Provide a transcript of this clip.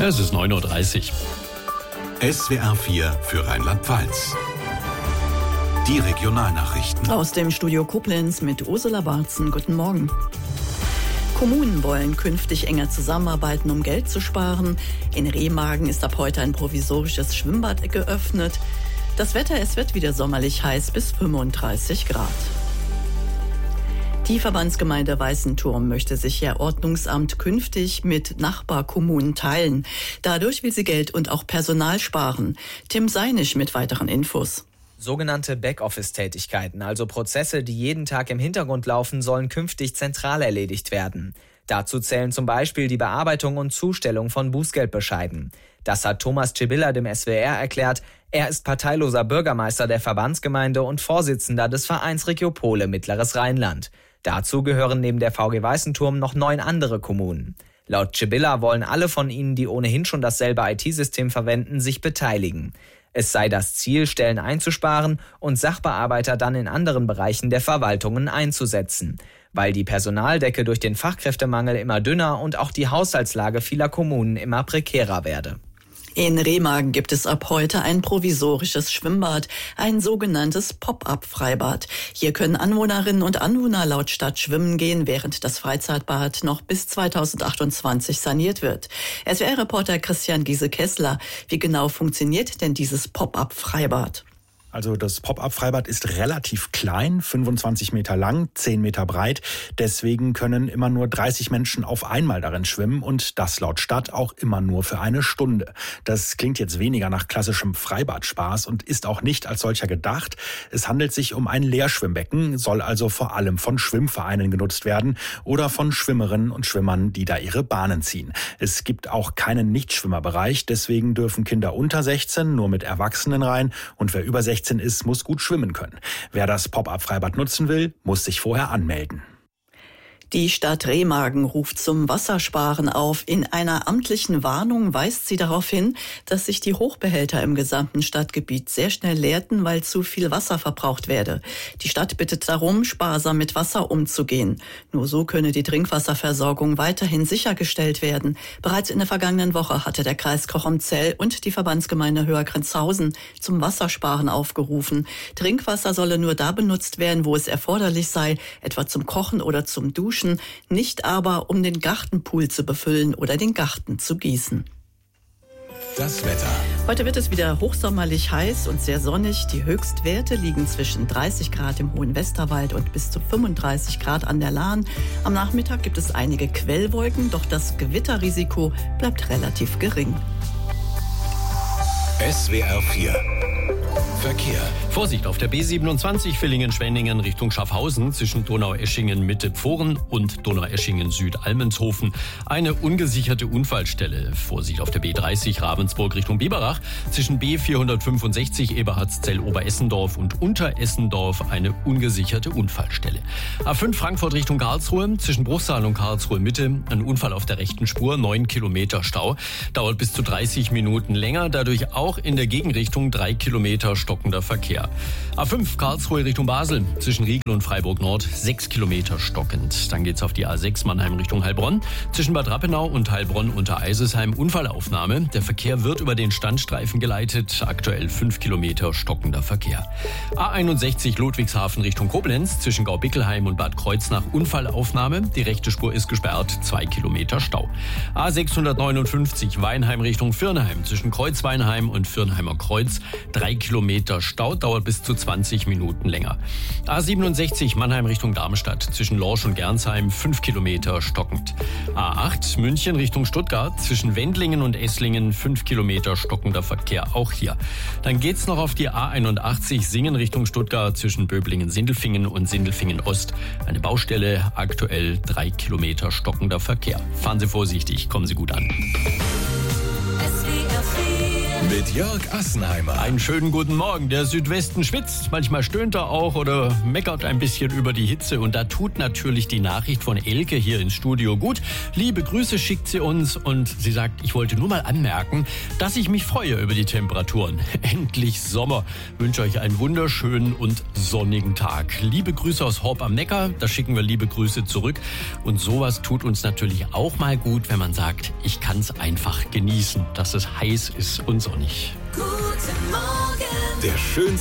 Es ist 9:30 Uhr. SWR 4 für Rheinland-Pfalz. Die Regionalnachrichten. Aus dem Studio Koblenz mit Ursula Barzen. Guten Morgen. Kommunen wollen künftig enger zusammenarbeiten, um Geld zu sparen. In Remagen ist ab heute ein provisorisches Schwimmbad geöffnet. Das Wetter, es wird wieder sommerlich heiß bis 35 Grad. Die Verbandsgemeinde Weißenturm möchte sich ihr Ordnungsamt künftig mit Nachbarkommunen teilen. Dadurch will sie Geld und auch Personal sparen. Tim Seinisch mit weiteren Infos. Sogenannte Backoffice-Tätigkeiten, also Prozesse, die jeden Tag im Hintergrund laufen, sollen künftig zentral erledigt werden. Dazu zählen zum Beispiel die Bearbeitung und Zustellung von Bußgeldbescheiden. Das hat Thomas Cibilla dem SWR erklärt. Er ist parteiloser Bürgermeister der Verbandsgemeinde und Vorsitzender des Vereins Regiopole Mittleres Rheinland. Dazu gehören neben der VG Weißenturm noch 9 andere Kommunen. Laut Cibilla wollen alle von ihnen, die ohnehin schon dasselbe IT-System verwenden, sich beteiligen. Es sei das Ziel, Stellen einzusparen und Sachbearbeiter dann in anderen Bereichen der Verwaltungen einzusetzen. Weil die Personaldecke durch den Fachkräftemangel immer dünner und auch die Haushaltslage vieler Kommunen immer prekärer werde. In Remagen gibt es ab heute ein provisorisches Schwimmbad, ein sogenanntes Pop-up-Freibad. Hier können Anwohnerinnen und Anwohner laut Stadt schwimmen gehen, während das Freizeitbad noch bis 2028 saniert wird. SWR-Reporter Christian Giese-Kessler, wie genau funktioniert denn dieses Pop-up-Freibad? Also das Pop-up-Freibad ist relativ klein, 25 Meter lang, 10 Meter breit. Deswegen können immer nur 30 Menschen auf einmal darin schwimmen und das laut Stadt auch immer nur für eine Stunde. Das klingt jetzt weniger nach klassischem Freibad-Spaß und ist auch nicht als solcher gedacht. Es handelt sich um ein Leerschwimmbecken, soll also vor allem von Schwimmvereinen genutzt werden oder von Schwimmerinnen und Schwimmern, die da ihre Bahnen ziehen. Es gibt auch keinen Nichtschwimmerbereich, deswegen dürfen Kinder unter 16 nur mit Erwachsenen rein und wer über 16 ist, muss gut schwimmen können. Wer das Pop-up-Freibad nutzen will, muss sich vorher anmelden. Die Stadt Remagen ruft zum Wassersparen auf. In einer amtlichen Warnung weist sie darauf hin, dass sich die Hochbehälter im gesamten Stadtgebiet sehr schnell leerten, weil zu viel Wasser verbraucht werde. Die Stadt bittet darum, sparsam mit Wasser umzugehen. Nur so könne die Trinkwasserversorgung weiterhin sichergestellt werden. Bereits in der vergangenen Woche hatte der Kreis Cochem-Zell und die Verbandsgemeinde Höher-Grenzhausen zum Wassersparen aufgerufen. Trinkwasser solle nur da benutzt werden, wo es erforderlich sei, etwa zum Kochen oder zum Duschen. Nicht aber, um den Gartenpool zu befüllen oder den Garten zu gießen. Das Wetter. Heute wird es wieder hochsommerlich heiß und sehr sonnig. Die Höchstwerte liegen zwischen 30 Grad im hohen Westerwald und bis zu 35 Grad an der Lahn. Am Nachmittag gibt es einige Quellwolken, doch das Gewitterrisiko bleibt relativ gering. SWR 4 Verkehr. Vorsicht auf der B27 Villingen-Schwenningen Richtung Schaffhausen zwischen Donaueschingen-Mitte-Pfohren und Donaueschingen-Süd-Almenshofen. Eine ungesicherte Unfallstelle. Vorsicht auf der B30 Ravensburg Richtung Biberach zwischen B465 Eberhardszell-Oberessendorf und Unteressendorf eine ungesicherte Unfallstelle. A5 Frankfurt Richtung Karlsruhe zwischen Bruchsal und Karlsruhe Mitte ein Unfall auf der rechten Spur, 9 Kilometer Stau. Dauert bis zu 30 Minuten länger, dadurch auch in der Gegenrichtung 3 Kilometer stockender Verkehr. A5 Karlsruhe Richtung Basel zwischen Riegel und Freiburg Nord 6 Kilometer stockend. Dann geht's auf die A6 Mannheim Richtung Heilbronn zwischen Bad Rappenau und Heilbronn unter Eisesheim Unfallaufnahme. Der Verkehr wird über den Standstreifen geleitet. Aktuell 5 Kilometer stockender Verkehr. A61 Ludwigshafen Richtung Koblenz zwischen Gaubickelheim und Bad Kreuznach Unfallaufnahme. Die rechte Spur ist gesperrt. 2 Kilometer Stau. A659 Weinheim Richtung Virnheim zwischen Kreuzweinheim und Virnheimer Kreuz 3 Kilometer Stau, dauert bis zu 20 Minuten länger. A67 Mannheim Richtung Darmstadt zwischen Lorsch und Gernsheim 5 Kilometer stockend. A8 München Richtung Stuttgart zwischen Wendlingen und Esslingen 5 Kilometer stockender Verkehr, auch hier. Dann geht's noch auf die A81 Singen Richtung Stuttgart zwischen Böblingen-Sindelfingen und Sindelfingen-Ost. Eine Baustelle, aktuell 3 Kilometer stockender Verkehr. Fahren Sie vorsichtig, kommen Sie gut an. SWR Mit Jörg Assenheimer. Einen schönen guten Morgen. Der Südwesten schwitzt, manchmal stöhnt er auch oder meckert ein bisschen über die Hitze. Und da tut natürlich die Nachricht von Elke hier ins Studio gut. Liebe Grüße schickt sie uns und sie sagt, ich wollte nur mal anmerken, dass ich mich freue über die Temperaturen. Endlich Sommer. Ich wünsche euch einen wunderschönen und sonnigen Tag. Liebe Grüße aus Horb am Neckar, da schicken wir liebe Grüße zurück. Und sowas tut uns natürlich auch mal gut, wenn man sagt, ich kann es einfach genießen, dass es heiß ist und sonnig. Guten Morgen. Der schönste